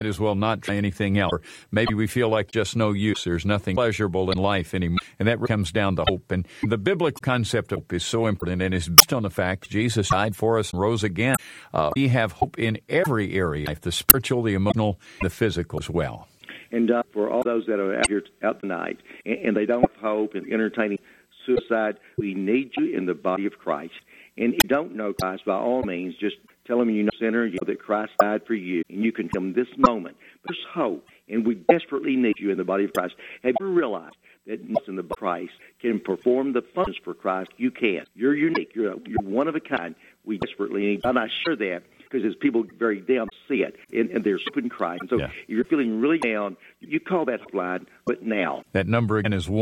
might as well not try anything else. Or maybe we feel like just no use. There's nothing pleasurable in life anymore. And that comes down to hope. And the biblical concept of hope is so important, and it's based on the fact Jesus died for us and rose again. We have hope in every area, life, the spiritual, the emotional, the physical as well. And for all those that are out here out tonight, and they don't have hope and entertaining suicide, we need you in the body of Christ. And if you don't know Christ, by all means, just tell them you know sinner, you know that Christ died for you, and you can tell them this moment. There's hope, and we desperately need you in the body of Christ. Have you realized that in the Christ can perform the functions for Christ? You can. You're unique. You're one of a kind. We desperately need. And I share that because as people very down see it, and they're in Christ. And so if you're feeling really down, you call that hotline, but now. That number again is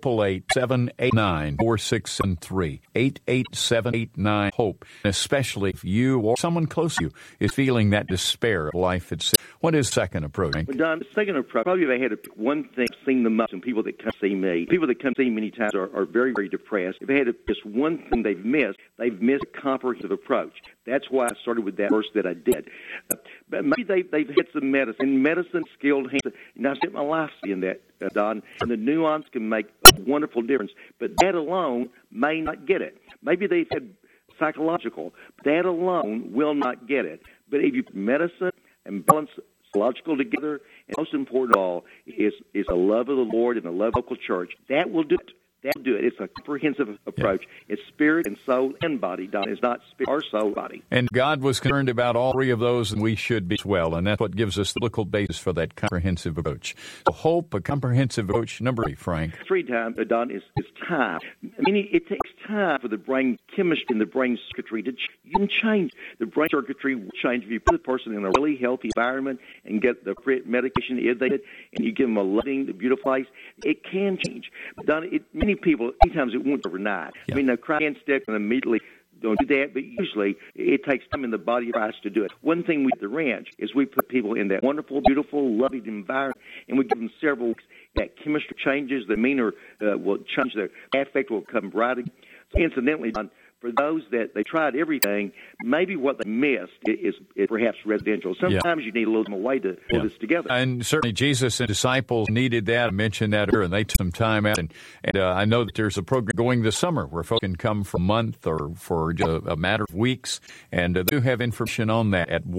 1-888-789-4673, 88789-HOPE. Especially if you or someone close to you is feeling that despair of life itself. What is second approach? Well, Don, the second approach, probably if I had to pick one thing I've seen the most in people that come see me, people that come see me many times are very, very depressed. If I had to just one thing they've missed a comprehensive approach. That's why I started with that verse that I did. But maybe they've had some medicine. Medicine, skilled hands. And I spent my life seeing that, Don. And the nuance can make a wonderful difference. But that alone may not get it. Maybe they've had psychological. That alone will not get it. But if you put medicine and balance psychological together, and most important of all is the love of the Lord and the love of the local church, that will do it. That'll do it. It's a comprehensive approach. Yeah. It's spirit and soul and body, Don. It's not spirit or soul, body. And God was concerned about all three of those, and we should be as well. And that's what gives us the biblical basis for that comprehensive approach. So hope, a comprehensive approach. Number 3, Frank. 3 times, Don, is time. It takes time for the brain chemistry and the brain circuitry to change. The brain circuitry will change if you put the person in a really healthy environment and get the medication they did, and you give them a loving, beautiful place. It can change. Don, many people, sometimes it won't overnight. Yeah. They cry and stick and immediately don't do that, but usually it takes time in the body of Christ to do it. One thing we at the ranch is we put people in that wonderful, beautiful, loving environment, and we give them several weeks. That chemistry changes, the demeanor will change, their affect will come brighter. So incidentally, for those that they tried everything, maybe what they missed is perhaps residential. Sometimes you need a little more way to pull this together. And certainly Jesus and disciples needed that. I mentioned that earlier, and they took some time out. And I know that there's a program going this summer where folks can come for a month or for a matter of weeks. And they do have information on that at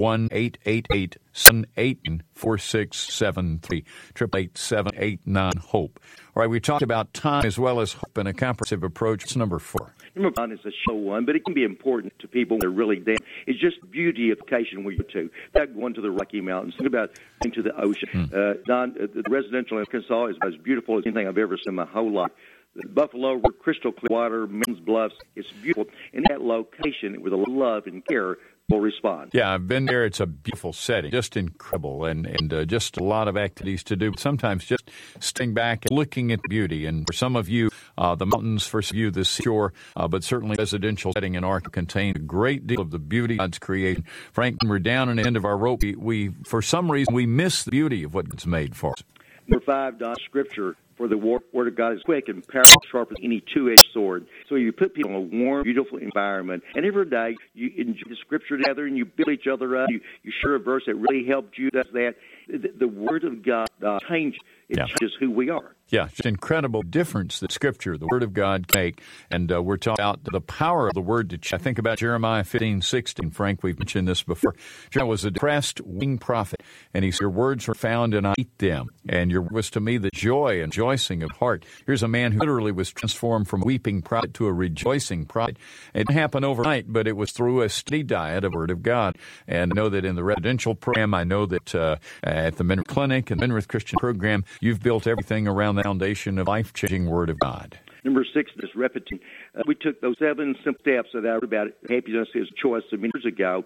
1-888-789-4673, 888-789-HOPE. All right, we talked about time as well as hope and a comprehensive approach. It's number 4. Number 1 is a show one, but it can be important to people that are really down. It's just beauty of location where you go to. Not going to the Rocky Mountains. Think about going to the ocean. Don, the residential in Arkansas is as beautiful as anything I've ever seen in my whole life. The Buffalo River, crystal clear water, Men's Bluffs, it's beautiful. And that location with a love and care will respond. Yeah, I've been there. It's a beautiful setting, just incredible, and just a lot of activities to do. Sometimes just staying back and looking at beauty. And for some of you, the mountains, for some of you, the seashore, but certainly residential setting in Arkansas contain a great deal of the beauty of God's creation. Frank, when we're down at the end of our rope, we for some reason, we miss the beauty of what God's made for us. Number 5, Don, Scripture. For the word of God is quick and powerful, sharp as any two-edged sword. So you put people in a warm, beautiful environment, and every day you enjoy the Scripture together and you build each other up. You share a verse that really helped you. Does that? The Word of God changes. It changes who we are. Yeah, it's an incredible difference that Scripture, the Word of God, can make. And we're talking about the power of the Word to change. I think about Jeremiah 15:16. Frank, we've mentioned this before. Jeremiah was a depressed, weeping prophet, and he said, "Your words were found, and I eat them. And your word was to me the joy and rejoicing of heart." Here's a man who literally was transformed from a weeping prophet to a rejoicing prophet. It didn't happen overnight, but it was through a steady diet of the Word of God. And I know that in the residential program, I know that at the Menworth Clinic and Menworth Christian Program, you've built everything around the foundation of life-changing Word of God. Number 6 is repetition. We took those 7 simple steps that I wrote about. Happiness is a choice some years ago,